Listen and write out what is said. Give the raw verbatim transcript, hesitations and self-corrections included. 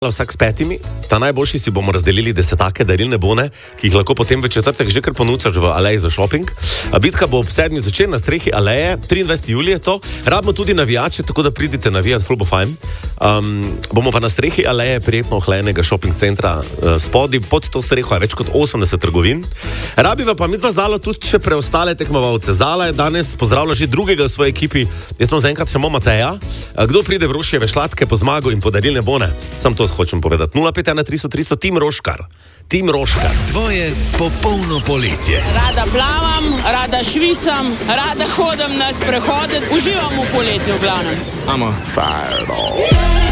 Vsak s petimi, ta najboljši si bomo razdelili desetake darilne bone, ki jih lahko potem v četrtek že kar ponucaš v Aleji za šoping. Bitka bo ob sedmi zvečer na strehi Aleje, triindvajseti julij je to. Rabimo tudi navijače, tako da pridite navijati, ful bo fajn. Um, bomo pa na strehi Aleje prijetno ohlajenega šoping centra uh, spodaj, pod to streho je več kot osemdeset trgovin. Rabiva pa midva Zalo tudi še preostale tekmovalce. Zala je danes pozdravila že drugega v svoji ekipi, jaz sem zaenkrat samo Mateja. Kdo pride v Rošjeve šlatke po zmago in po darilne bone? Sam to hočem povedati. nula pet ena tristo tristo, Tim Roškar. Tim Roškar. Tvoje popolno poletje. Rada plavam, rada švicam, rada hodim na sprehode. Uživam v poletju v glavnem. Amo. Fireball.